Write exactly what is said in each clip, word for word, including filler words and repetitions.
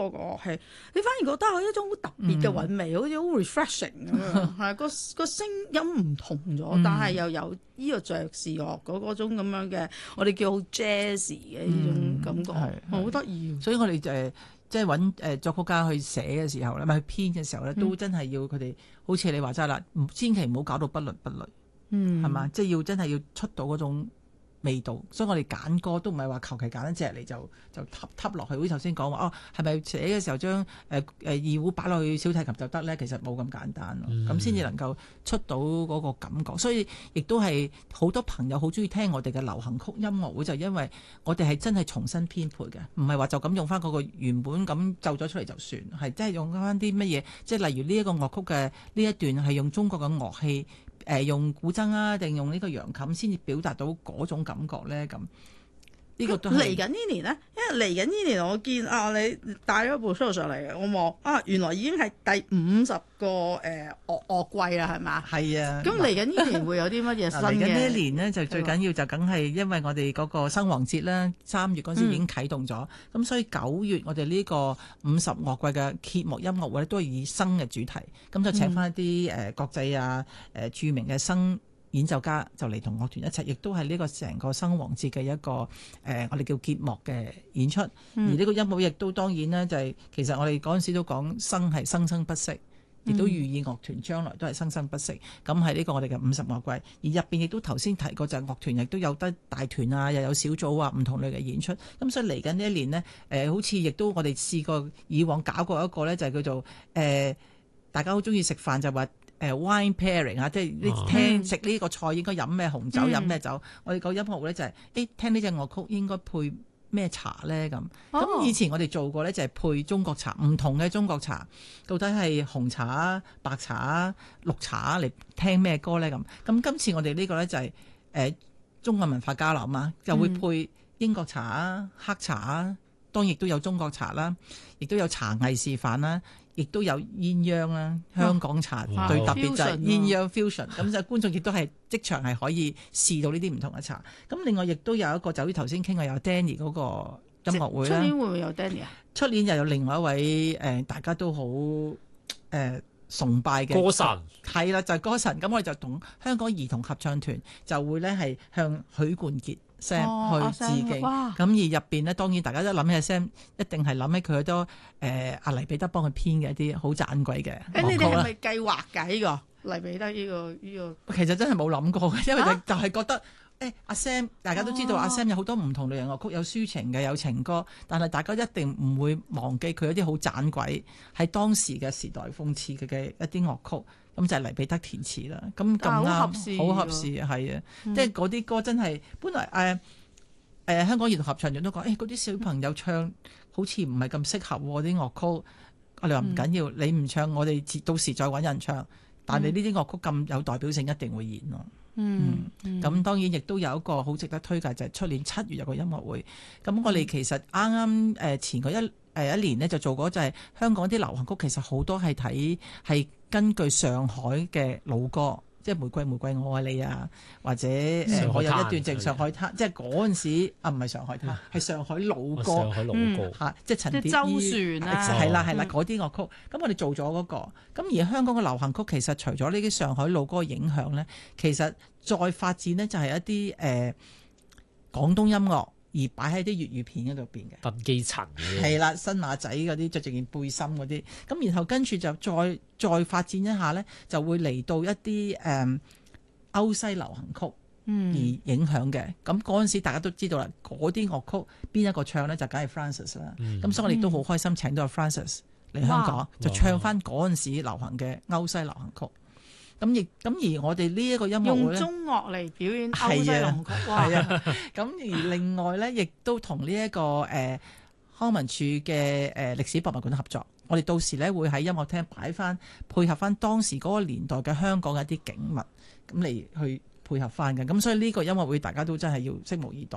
個個樂器，你反而覺得係一種好特別嘅韻味，好似好 refreshing 咁樣，係個個聲音唔同咗， 嗯但係又有呢個爵士樂嗰嗰種咁樣嘅，我哋叫好 jazzy 嘅呢種感覺，好得意。 所以我哋誒即係揾誒作曲家去寫嘅時候咧，咪去編嘅時候咧，都真係要佢哋好似你話齋啦，唔千祈唔好搞到不倫不類， 嗯， 係嘛？即係要真係要出到嗰種味道，所以我哋揀歌都唔係話求其揀一隻嚟就就揼揼落去。好似頭先講話哦，係咪寫嘅時候將誒誒二胡擺落去小提琴就得咧？其實冇咁簡單咯，咁先至能夠出到嗰個感覺。所以亦都係好多朋友好中意聽我哋嘅流行曲音樂會，就因為我哋係真係重新編配嘅，唔係話就咁用翻嗰個原本咁奏咗出嚟就算，係真係用翻啲乜嘢，即係例如呢一個樂曲嘅呢一段係用中國嘅樂器。誒、呃、用古箏啊，定用呢個揚琴先至表達到嗰種感覺咧？咁呢個都係嚟緊呢年咧，因為嚟緊呢年我見啊，你帶咗部 show 上嚟嘅，我望啊，原來已經係第五十個誒樂樂季啦，係嘛？ 係啊。 咁嚟緊呢年會有啲乜嘢新嘅？ 嚟緊呢一年呢，就最緊要就梗係因為我哋嗰個生黃節啦，三月嗰陣時已經啟動咗，咁、嗯、所以九月我哋呢個五十樂季嘅揭幕音樂會咧，都係以生嘅主題，咁就請翻一啲誒、呃、國際啊誒、呃、著名嘅生演奏家就嚟同樂團一齊，亦都係呢個成個生黃節嘅一個誒、呃、我哋叫結幕嘅演出。嗯、而呢個音樂會亦都當然呢，就係、是、其實我哋嗰陣時都講生係生生不息。亦都寓意樂團將來都係生生不息，咁係呢個我哋嘅五十樂季，而入邊亦都頭先提過就係樂團亦都有得大團啊，又有小組啊，唔同類嘅演出。咁所以嚟緊呢一年呢，誒、呃、好似亦都我哋試過以往搞過一個呢，就係叫做誒、呃、大家好中意食飯就話誒 wine pairing 啊，即係你聽食呢個菜應該飲咩紅酒飲咩、嗯、酒。我哋個音樂會呢，就係、是、誒聽呢隻樂曲應該配咩茶咧咁？咁、哦、以前我哋做過咧，就係配中國茶，唔同嘅中國茶，到底係紅茶、白茶、綠茶嚟聽咩歌咧咁？咁今次我哋呢個咧就係、是、誒、呃、中國文化交流嘛，就會配英國茶、黑茶，當然亦都有中國茶啦，亦都有茶藝示範啦。亦都有鴛鴦啦，香港茶最特別就係鴛鴦 fusion，咁就觀眾亦都係即場係可以試到呢啲唔同嘅茶。咁另外亦都有一個就好似頭先傾過有 Danny 嗰個音樂會啦。出年會唔會有 Danny 啊？出年又有另外一位誒、呃，大家都好誒、呃、崇拜嘅歌神， 係啦，就係、是、歌神。咁我哋就同香港兒童合唱團就會咧係向許冠傑Sam 去致敬，咁、哦、而入邊呢，當然大家都諗起 Sam，一定係諗起佢好多誒阿黎彼得幫佢編嘅一啲好盞鬼嘅。 誒，你哋係咪計劃㗎？呢、呢個黎彼得呢、呢個呢、呢個， 其實真係冇諗過嘅，因為就係覺得誒阿、啊欸、Sam，大家都知道阿、哦啊、Sam 有好多唔同類型樂曲，有抒情嘅，有情歌，但係大家一定唔會忘記佢有啲好盞鬼，喺當時嘅時代諷刺嘅嘅一啲樂曲。咁就係黎彼得填詞啦，咁咁啱，好合適，係啊，即係嗰啲歌真係本來誒誒、呃呃、香港兒童合唱團都講，誒嗰啲小朋友唱好似唔係咁適合啲樂曲，我哋話唔緊要，你唔唱，我哋到時再揾人唱，但係呢啲樂曲咁有代表性，一定會演咯。嗯，咁、嗯嗯、當然亦都有一個好值得推介，就係、是、出年七月有個音樂會。咁我哋其實啱啱誒前個一誒、呃、一年呢，就做過，就係香港啲流行曲，其實好多係睇係根據上海嘅老歌，即係玫瑰玫瑰我愛你啊，或者誒、呃、我有一段情上海灘，即係嗰陣時啊，唔係上海灘，係、嗯、上海老歌， 上海老歌嚇、嗯，即係陳蝶衣， 周旋啊， 係啦係啦嗰啲樂曲。咁我哋做咗嗰、那個，咁而香港嘅流行曲其實除咗呢啲上海老歌嘅影響咧，其實再發展呢，就係一啲誒、呃、廣東音樂。而擺喺啲粵語片嗰度邊嘅， 鄧寄塵嘅， 係啦，新馬仔嗰啲着住件背心嗰啲，咁然後跟住就再再發展一下咧，就會嚟到一啲誒、嗯、歐西流行曲而影響嘅。咁嗰陣時大家都知道啦，嗰啲樂曲邊一個唱咧就梗係 Francis 啦。咁、嗯、所以我哋都好開心請到阿 Francis 嚟香港，就唱翻嗰陣時流行嘅歐西流行曲。咁亦咁而我哋呢一個音樂會用中樂嚟表演歐西流行曲， 係啊，咁而另外咧，亦都同呢一個誒、呃、康文署嘅誒歷史博物館合作，我哋到時咧會喺音樂廳擺翻配合翻當時嗰個年代嘅香港嘅一啲景物，咁嚟去配合翻嘅。咁所以呢個音樂會大家都真係要拭目以待。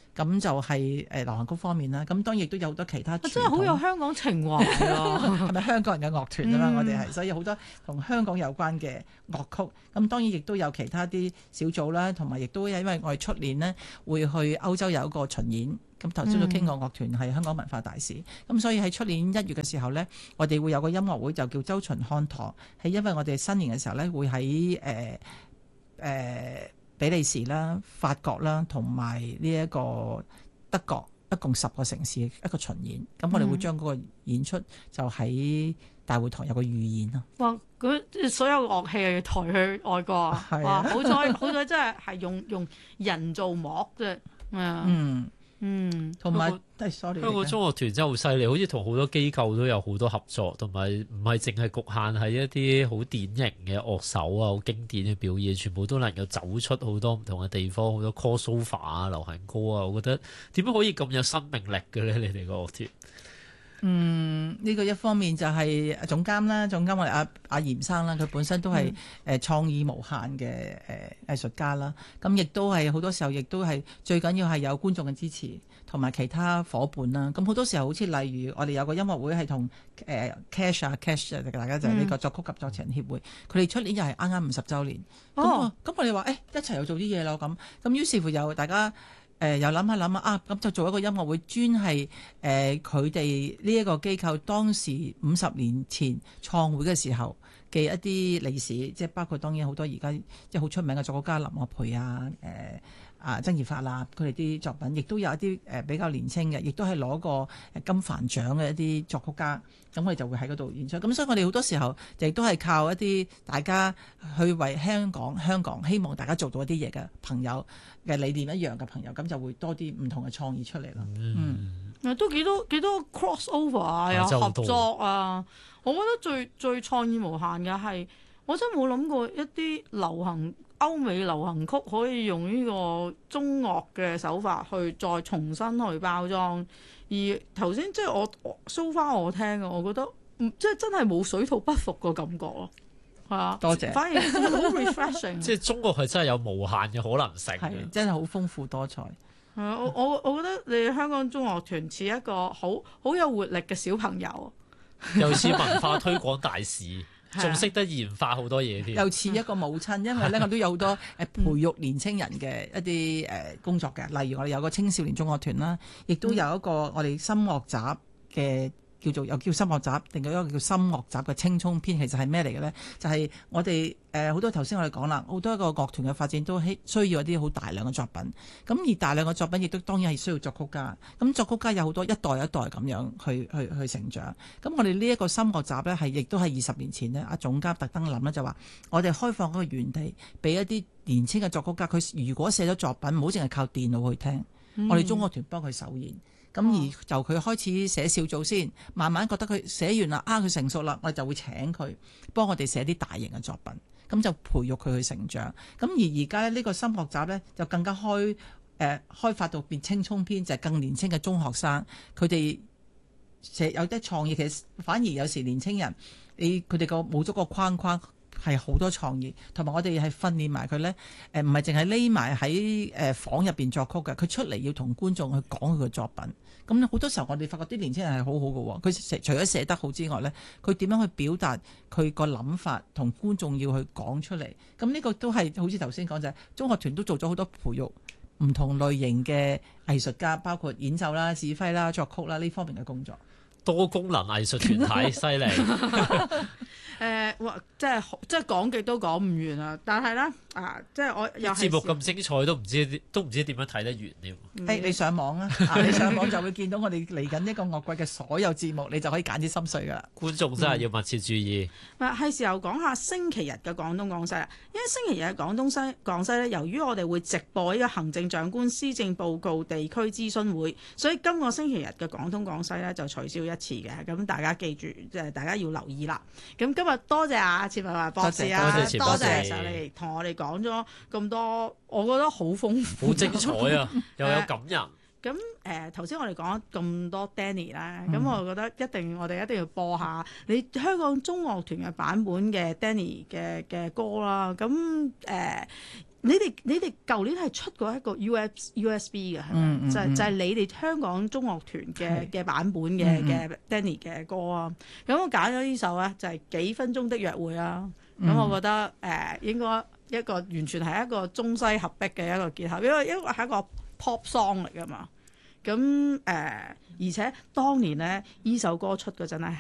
咁就係誒流行曲方面啦。咁當然亦都有好多其他傳統， 真係好有香港情懷啊！ 係咪香港人嘅樂團啊嘛？ 嗯我哋係，所以好多同香港有關嘅樂曲。咁當然亦都有其他啲小組啦，同埋亦都因為我哋出年呢會去歐洲有一個巡演。咁頭先都傾過樂團係香港文化大使，咁、嗯、所以喺出年一月嘅時候呢，我哋會有個音樂會就叫周巡看舵，係因為我哋新年嘅時候呢，會喺誒誒比利時啦、法國啦同埋呢一個德國，一共十個城市一個巡演。咁我哋會將嗰個演出就喺大會堂有個預演咯。 哇！咁所有樂器又要抬去外國啊！哇！好彩好彩，真係係用用人造幕啫。 嗯。嗯，同埋都係 sorry。 香港中樂團真係好犀利，好似同好多機構都有好多合作，同埋唔係淨係局限喺一啲好典型嘅樂手啊、好經典嘅表演，全部都能夠走出好多唔同嘅地方，好多 crossover 啊、流行歌啊，我覺得點樣可以咁有生命力嘅咧？你哋個樂團？ 嗯，呢、這個一方面就係總監啦，總監我哋阿阿嚴生啦，佢本身都係誒創意無限嘅誒藝術家啦。咁亦都係好多時候，亦都係最緊要係有觀眾嘅支持，同埋其他伙伴啦。咁好多時候，好似例如我哋有個音樂會係同誒 Cash 啊 Cash 大家就係呢個作曲及作詞人協會，佢哋出年又係啱啱五十週年。咁、哦、咁我哋話誒一齊又做啲嘢咯咁。咁於是乎又大家。誒、呃、又諗下諗下啊，咁就做一個音樂會，專係誒佢哋呢一個機構當時五十年前創會嘅時候嘅一啲歷史，即係包括當然好多而家即係好出名嘅作曲家林樂培啊、誒、呃、啊曾義發啦，佢哋啲作品，亦都有一啲誒比較年輕嘅，亦都係攞過金帆獎嘅一啲作曲家，咁我哋就會喺嗰度演出。咁所以我哋好多時候亦都係靠一啲大家去為香港香港希望大家做到一啲嘢嘅朋友嘅理念一樣嘅朋友，咁就會多啲唔同嘅創意出嚟咯。嗯， 嗯都幾多幾多 cross over 啊，有合作啊。我覺得最最創意無限嘅係，我真係冇諗過一啲流行歐美流行曲可以用呢個中樂嘅手法去再重新去包裝。而頭先即係我 so far 我聽嘅，我覺得即係真係冇水土不服個感覺咯。係啊， 多謝。 反而好 refreshing。 即係中國係真係有無限嘅可能性， 係真係好豐富多彩。 係啊，我我我覺得你香港中樂團似一個好好有活力嘅小朋友， 又似文化推廣大使，仲識得研發好多嘢添。 又似一個母親，因為咧我都有好多誒培育年青人嘅一啲誒工作嘅，例如我哋有個青少年中樂團啦，亦都有一個我哋新樂集嘅。叫做又叫新樂集，定有一個叫新樂集嘅青葱篇，其實係咩嚟嘅咧？就係、是、我哋誒好多頭先我哋講啦，好多一個樂團嘅發展都需需要一啲好大量嘅作品。咁而大量嘅作品亦都當然係需要作曲家。咁作曲家有好多一代一代咁樣去去去成長。咁我哋呢一個新樂集咧，係亦都係二十年前呢，阿總監特登諗咧就話，我哋開放嗰個園地俾一啲年輕嘅作曲家，佢如果寫咗作品，唔好淨係靠電腦去聽，嗯、我哋中樂團幫佢首演。咁而由佢開始寫小組先，慢慢覺得佢寫完啦，啊佢成熟啦，我哋就會請佢幫我哋寫啲大型嘅作品，咁就培育佢去成長。咁而而家呢個新學集呢，就更加開誒、呃、開發到變青葱篇，就係、是、更年輕嘅中學生，佢哋寫有啲創意，其實反而有時年青人你佢哋個冇咗個框框。係好多創意，同埋我哋係訓練埋佢咧，誒唔係淨係匿埋喺誒房入邊作曲嘅，佢出嚟要同觀眾去講佢嘅作品。咁好多時候我哋發覺啲年輕人係好好嘅，佢除咗寫得好之外咧，佢點樣去表達佢個諗法，同觀眾要去講出嚟。咁呢個都係好似頭先講就係、是、中學團都做咗好多培育唔同類型嘅藝術家，包括演奏啦、指揮啦、作曲啦呢方面嘅工作。 多功能藝術團體犀利。 誒，哇！即係即係講極都講唔完啊！但係咧啊，即係我又節目咁精彩，都唔知都唔知點樣睇得完添。誒、 嗯欸，你上網啊，啊，你上網就會見到我哋嚟緊呢個樂季嘅所有節目，你就可以揀啲心水噶啦。 觀眾真係要密切注意。 係、嗯、時候講下星期日嘅廣東廣西啦，因為星期日嘅廣東西廣西咧，由於我哋會直播呢個行政長官施政報告地區諮詢會，所以今個星期日嘅廣東廣西咧就取消一次嘅。咁大家記住，即係大家要留意啦。咁今日多謝阿錢文華博士啊， 多謝多謝上嚟同我哋講咗咁多，我覺得好豐富， 好精彩啊，又有感人。 咁誒頭先我哋講咗咁多 Danny 啦，咁、嗯、我覺得一定我哋一定要播下你香港中樂團嘅版本嘅 Danny 嘅嘅歌啦。咁誒你哋你哋舊年係出過一個 U S U S B 嘅，係咪？ 嗯嗯就係就係你哋香港中樂團嘅嘅版本嘅嘅 Danny 嘅歌啊。咁我揀咗呢首咧，就係幾分鐘的約會啊。咁、嗯、我覺得誒、呃、應該一個完全係一個中西合璧嘅一個結合，因為因為係一個 pop song 嚟㗎嘛。咁誒、呃，而且當年咧，呢首歌出嗰陣咧。